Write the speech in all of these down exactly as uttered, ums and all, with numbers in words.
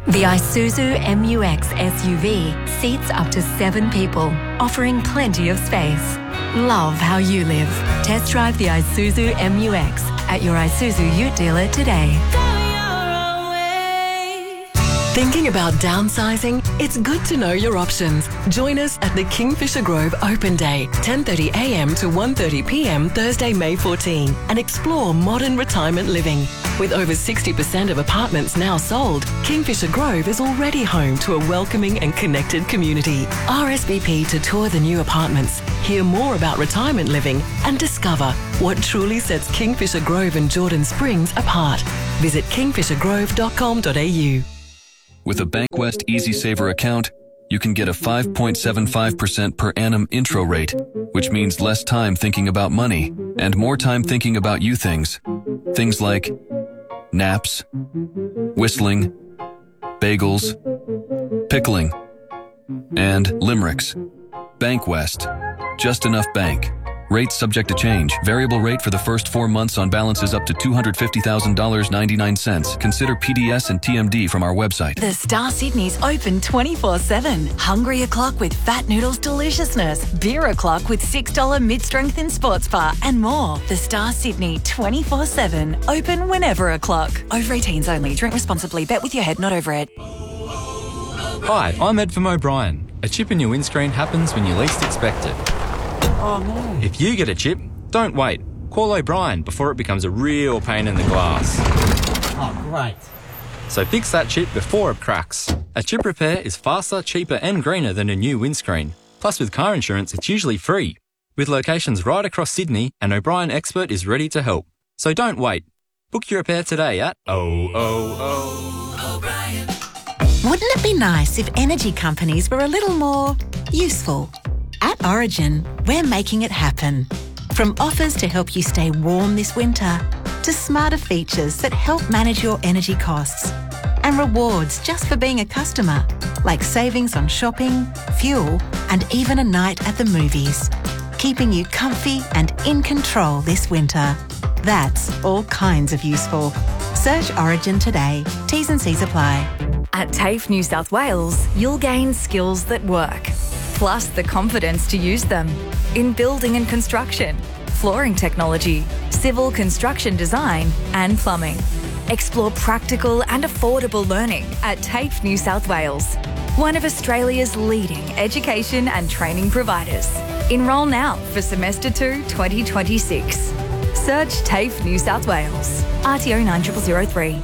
The Isuzu M U X S U V seats up to seven people, offering plenty of space. Love how you live. Test drive the Isuzu M U X at your Isuzu Ute dealer today. Thinking about downsizing? It's good to know your options. Join us at the Kingfisher Grove Open Day, ten thirty a m to one thirty p m Thursday, May fourteenth, and explore modern retirement living. With over sixty percent of apartments now sold, Kingfisher Grove is already home to a welcoming and connected community. R S V P to tour the new apartments, hear more about retirement living, and discover what truly sets Kingfisher Grove and Jordan Springs apart. Visit kingfisher grove dot com dot a u. With a Bankwest Easy Saver account, you can get a five point seven five percent per annum intro rate, which means less time thinking about money and more time thinking about you things. Things like naps, whistling, bagels, pickling, and limericks. Bankwest. Just enough bank. Rates subject to change. Variable rate for the first four months on balances up to two hundred fifty thousand dollars and ninety-nine cents. Consider P D S and T M D from our website. The Star Sydney's open twenty-four seven. Hungry o'clock with Fat Noodles Deliciousness. Beer o'clock with six dollars mid-strength in sports bar and more. The Star Sydney twenty-four seven. Open whenever o'clock. Over eighteens only. Drink responsibly. Bet with your head, not over it. Hi, I'm Ed from O'Brien. A chip in your windscreen happens when you least expect it. Oh no. If you get a chip, don't wait. Call O'Brien before it becomes a real pain in the glass. Oh, great. So fix that chip before it cracks. A chip repair is faster, cheaper and greener than a new windscreen. Plus with car insurance, it's usually free. With locations right across Sydney, an O'Brien expert is ready to help. So don't wait. Book your repair today at oh oh oh O'Brien. Wouldn't it be nice if energy companies were a little more useful? At Origin, we're making it happen. From offers to help you stay warm this winter, to smarter features that help manage your energy costs, and rewards just for being a customer, like savings on shopping, fuel, and even a night at the movies. Keeping you comfy and in control this winter. That's all kinds of useful. Search Origin today. T's and C's apply. At TAFE New South Wales, you'll gain skills that work, plus the confidence to use them in building and construction, flooring technology, civil construction design and plumbing. Explore practical and affordable learning at TAFE New South Wales, one of Australia's leading education and training providers. Enrol now for semester two twenty twenty-six. Search TAFE New South Wales. R T O nine zero zero zero three.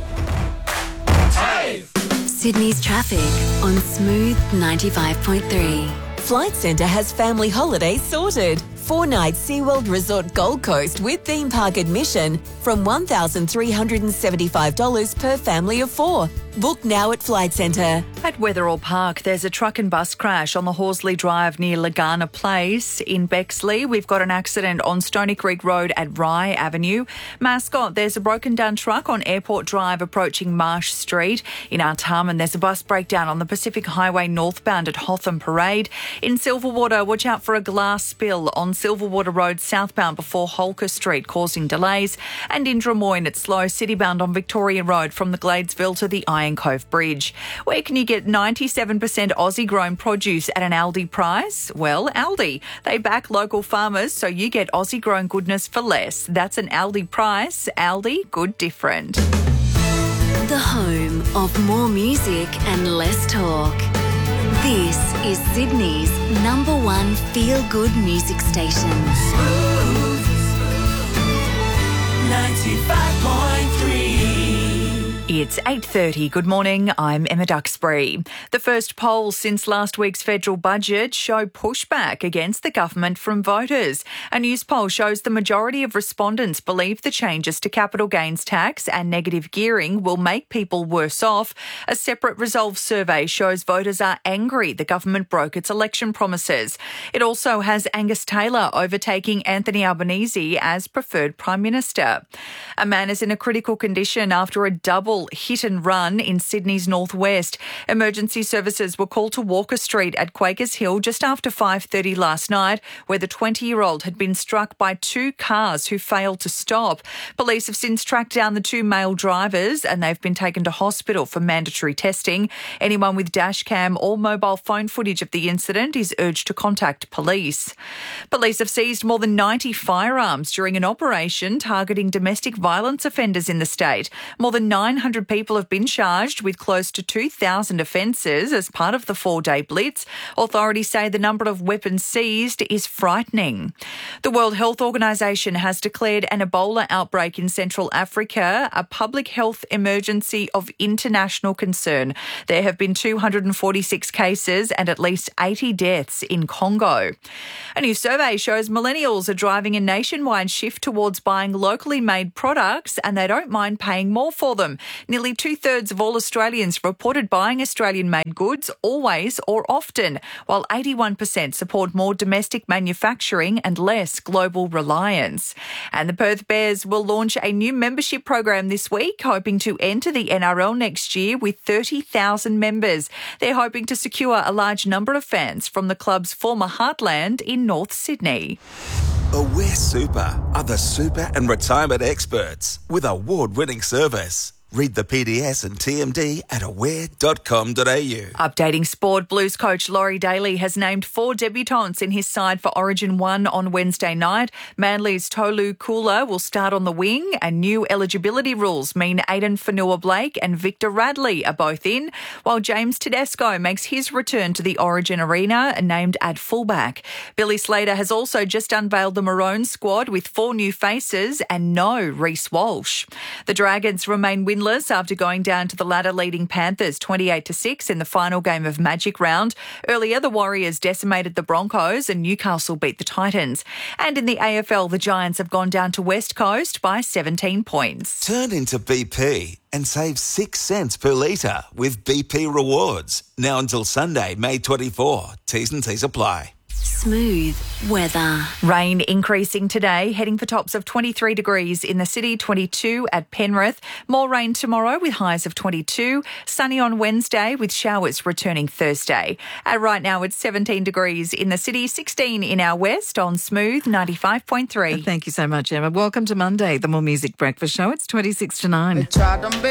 Sydney's traffic on Smooth ninety-five point three. Flight Centre has family holidays sorted. Four nights SeaWorld Resort Gold Coast with theme park admission from one thousand three hundred seventy-five dollars per family of four. Book now at Flight Centre. At Wetherall Park, there's a truck and bus crash on the Horsley Drive near Lagana Place. In Bexley, we've got an accident on Stony Creek Road at Rye Avenue. Mascot, there's a broken down truck on Airport Drive approaching Marsh Street. In Artarmon, there's a bus breakdown on the Pacific Highway northbound at Hotham Parade. In Silverwater, watch out for a glass spill on Silverwater Road southbound before Holker Street, causing delays. And in Drummoyne, it's slow citybound on Victoria Road from the Gladesville to the Iron Cove Bridge. Where can you get ninety-seven percent Aussie grown produce at an Aldi price? Well, Aldi. They back local farmers so you get Aussie grown goodness for less. That's an Aldi price. Aldi, good different. The home of more music and less talk. This is Sydney's number one feel-good music station. ninety-five point three. It's eight thirty. Good morning. I'm Emma Duxbury. The first polls since last week's federal budget show pushback against the government from voters. A news poll shows the majority of respondents believe the changes to capital gains tax and negative gearing will make people worse off. A separate Resolve survey shows voters are angry the government broke its election promises. It also has Angus Taylor overtaking Anthony Albanese as preferred Prime Minister. A man is in a critical condition after a double double hit and run in Sydney's northwest. Emergency services were called to Walker Street at Quakers Hill just after five thirty last night, where the twenty-year-old had been struck by two cars who failed to stop. Police have since tracked down the two male drivers and they've been taken to hospital for mandatory testing. Anyone with dash cam or mobile phone footage of the incident is urged to contact police. Police have seized more than ninety firearms during an operation targeting domestic violence offenders in the state. More than nine hundred people have been charged with close to two thousand offences as part of the four-day blitz. Authorities say the number of weapons seized is frightening. The World Health Organization has declared an Ebola outbreak in Central Africa a public health emergency of international concern. There have been two hundred forty-six cases and at least eighty deaths in Congo. A new survey shows millennials are driving a nationwide shift towards buying locally made products and they don't mind paying more for them. Nearly two-thirds of all Australians reported buying Australian-made goods always or often, while eighty-one percent support more domestic manufacturing and less global reliance. And the Perth Bears will launch a new membership program this week, hoping to enter the N R L next year with thirty thousand members. They're hoping to secure a large number of fans from the club's former heartland in North Sydney. Aware Super are the super and retirement experts with award-winning service. Read the P D S and T M D at aware dot com dot a u. Updating sport, Blues coach Laurie Daly has named four debutants in his side for Origin one on Wednesday night. Manly's Tolu Kula will start on the wing, and new eligibility rules mean Aidan Fanua-Blake and Victor Radley are both in, while James Tedesco makes his return to the Origin arena, named at fullback. Billy Slater has also just unveiled the Maroon squad with four new faces and no Reece Walsh. The Dragons remain winless after going down to the ladder-leading Panthers twenty-eight to six in the final game of Magic Round. Earlier, the Warriors decimated the Broncos and Newcastle beat the Titans. And in the A F L, the Giants have gone down to West Coast by seventeen points. Turn into B P and save six cents per litre with B P Rewards. Now until Sunday, May twenty-fourth. T's and T's apply. Smooth weather. Rain increasing today, heading for tops of twenty-three degrees in the city, twenty-two at Penrith. More rain tomorrow with highs of twenty-two. Sunny on Wednesday with showers returning Thursday. And right now it's seventeen degrees in the city, sixteen in our west on Smooth ninety-five point three. Thank you so much, Emma. Welcome to Monday, the More Music Breakfast Show. It's twenty-six to nine.